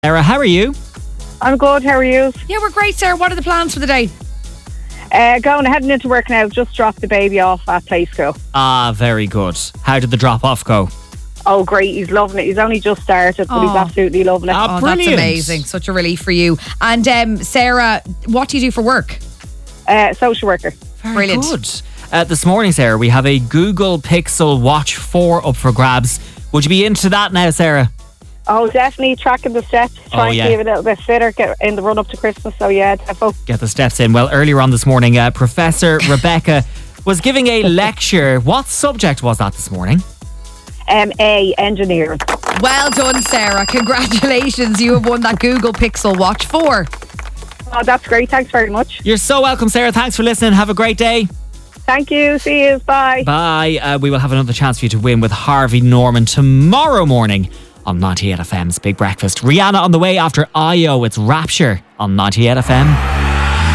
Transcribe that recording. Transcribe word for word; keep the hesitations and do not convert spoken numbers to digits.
Sarah, how are you? I'm good, how are you? Yeah, we're great, Sarah. What are the plans for the day? Uh, going, heading into work now, just dropped the baby off at play school. Ah, very good. How did the drop off go? Oh, great, he's loving it. He's only just started, but he's Oh. absolutely loving it. Ah, Oh, brilliant. that's amazing. Such a relief for you. And um, Sarah, what do you do for work? Uh, social worker. Very Brilliant. good. Uh, this morning, Sarah, we have a Google Pixel Watch four up for grabs. Would you be into that now, Sarah? Oh, definitely tracking the steps, trying yeah. to be a little bit fitter, get in the run up to Christmas. So yeah, defo. Get the steps in. Well, earlier on this morning, uh, Professor Rebecca was giving a lecture. What subject was that this morning? Um, A, engineering. Well done, Sarah. Congratulations. You have won that Google Pixel Watch four. Oh, that's great. Thanks very much. You're so welcome, Sarah. Thanks for listening. Have a great day. Thank you. See you. Bye. Bye. Uh, we will have another chance for you to win with Harvey Norman tomorrow morning on ninety-eight F M's Big Breakfast. Rihanna on the way after I O. It's Rapture on ninety-eight F M.